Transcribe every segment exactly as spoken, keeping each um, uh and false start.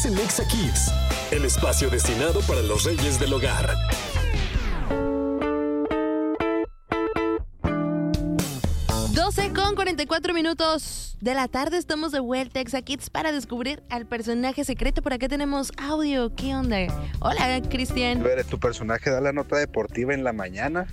En Exa Kids, el espacio destinado para los reyes del hogar. doce con cuarenta y cuatro minutos de la tarde, estamos de vuelta a Exa Kids para descubrir al personaje secreto. Por acá tenemos audio. ¿Qué onda? Hola, Cristian. A ver, ¿tu personaje da la nota deportiva en la mañana?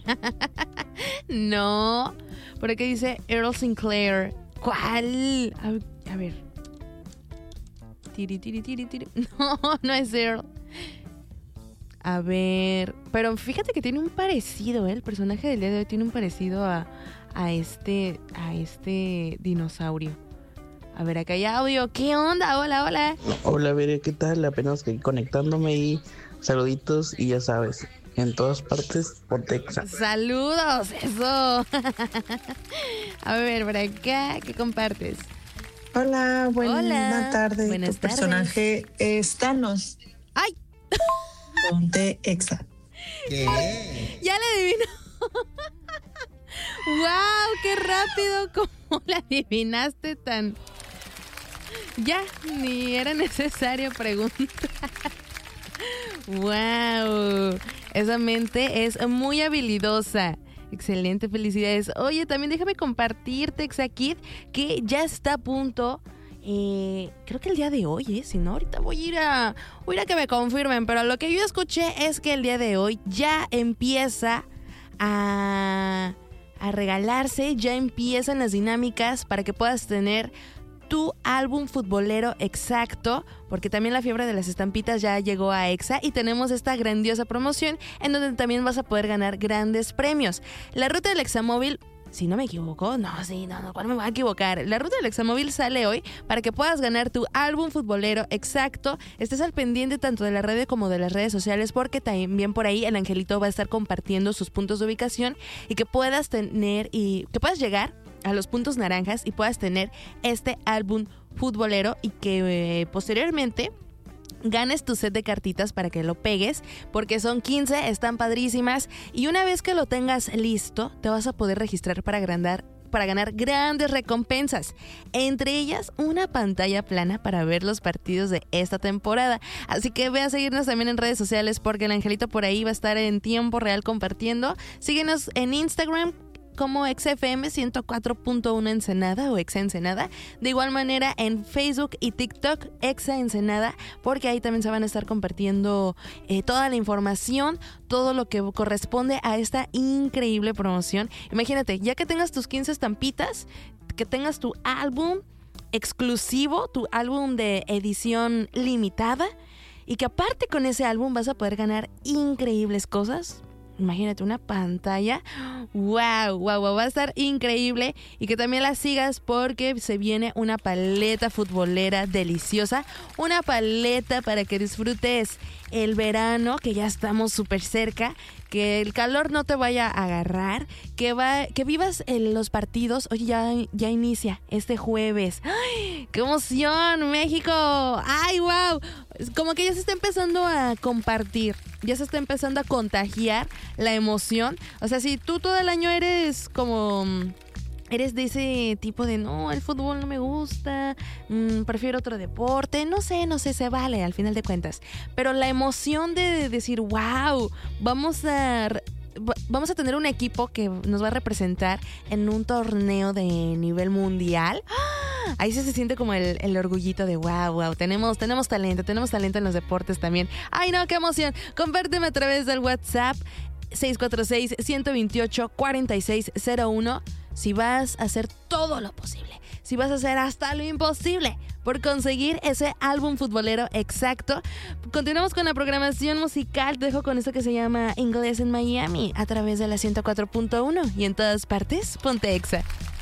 No. Por acá dice Earl Sinclair. ¿Cuál? A, a ver. Tiri, tiri, tiri, tiri. No, no es Earl. A ver. Pero fíjate que tiene un parecido, ¿eh? El personaje del día de hoy tiene un parecido a, a este. A este dinosaurio. A ver, acá hay audio. ¿Qué onda? Hola, hola. Hola, Bere, ¿qué tal? Apenas que conectándome y saluditos y ya sabes, en todas partes por Texas. Saludos, eso. A ver, por acá, ¿qué compartes? Hola, buena Hola. tarde. Buenas tu tardes. personaje es Thanos. ¡Ay! Ponte Exa. ¿Qué? Ya le adivino. ¡Wow! ¡Qué rápido! ¿Cómo la adivinaste tan...? Ya, ni era necesario preguntar. ¡Wow! Esa mente es muy habilidosa. Excelente, felicidades. Oye, también déjame compartirte, Exakid, que ya está a punto... Eh, creo que el día de hoy, ¿eh? Si no, ahorita voy a ir a, voy a ir a que me confirmen. Pero lo que yo escuché es que el día de hoy ya empieza a, a regalarse, ya empiezan las dinámicas para que puedas tener tu álbum futbolero exacto, porque también la fiebre de las estampitas ya llegó a Exa y tenemos esta grandiosa promoción en donde también vas a poder ganar grandes premios. La ruta del Examóvil, si no me equivoco, no, sí, no, no, ¿cuál me voy a equivocar? La ruta del Examóvil sale hoy para que puedas ganar tu álbum futbolero exacto. Estés al pendiente tanto de la red como de las redes sociales, porque también por ahí el Angelito va a estar compartiendo sus puntos de ubicación y que puedas tener y que puedas llegar a los puntos naranjas y puedas tener este álbum futbolero y que eh, posteriormente ganes tu set de cartitas para que lo pegues, porque son quince, están padrísimas, y una vez que lo tengas listo te vas a poder registrar para ganar, para ganar grandes recompensas, entre ellas una pantalla plana para ver los partidos de esta temporada. Así que ve a seguirnos también en redes sociales, porque el Angelito por ahí va a estar en tiempo real compartiendo. Síguenos en Instagram como Exa F M ciento cuatro punto uno Ensenada o Exa Ensenada. De igual manera en Facebook y TikTok Exa Ensenada, porque ahí también se van a estar compartiendo eh, toda la información, todo lo que corresponde a esta increíble promoción. Imagínate, ya que tengas tus quince estampitas, que tengas tu álbum exclusivo, tu álbum de edición limitada, y que aparte con ese álbum vas a poder ganar increíbles cosas. Imagínate una pantalla, wow, wow, wow, va a estar increíble. Y que también la sigas, porque se viene una paleta futbolera deliciosa, una paleta para que disfrutes el verano, que ya estamos súper cerca, que el calor no te vaya a agarrar, que va, que vivas en los partidos. Oye, ya, ya inicia este jueves. ¡Ay, qué emoción, México! ¡Ay, wow! Como que ya se está empezando a compartir, ya se está empezando a contagiar la emoción. O sea, si tú todo el año eres como... eres de ese tipo de, no, el fútbol no me gusta, mmm, prefiero otro deporte, no sé, no sé, se vale al final de cuentas. Pero la emoción de decir, wow, vamos a... vamos a tener un equipo que nos va a representar en un torneo de nivel mundial. Ahí sí se siente como el, el orgullito de wow, wow, tenemos, tenemos talento, tenemos talento en los deportes también. ¡Ay, no, qué emoción! Compárteme a través del WhatsApp seis cuatro seis, uno dos ocho, cuatro seis cero uno si vas a hacer todo lo posible, si vas a hacer hasta lo imposible por conseguir ese álbum futbolero exacto. Continuamos con la programación musical. Te dejo con esto que se llama Inglés en Miami a través de la ciento cuatro punto uno y en todas partes, ponte Exa.